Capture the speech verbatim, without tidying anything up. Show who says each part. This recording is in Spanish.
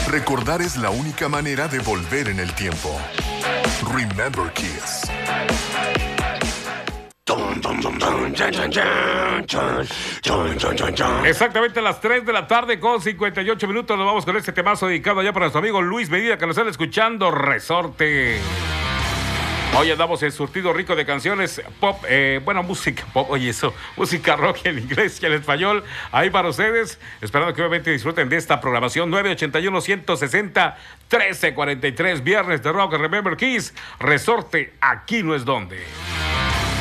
Speaker 1: Recordar es la única manera de volver en el tiempo. Remember Kiss.
Speaker 2: Exactamente a las tres de la tarde con cincuenta y ocho minutos. Nos vamos con este temazo dedicado ya para nuestro amigo Luis Medina, que nos están escuchando. Resorte. Hoy andamos en surtido rico de canciones pop, eh, bueno, música pop, oye eso, música rock en inglés y en español, ahí para ustedes, esperando que obviamente disfruten de esta programación. Nueve ochenta y uno, ciento sesenta, trece cuarenta y tres, viernes de rock, Remember Kiss, Resorte, aquí no es donde.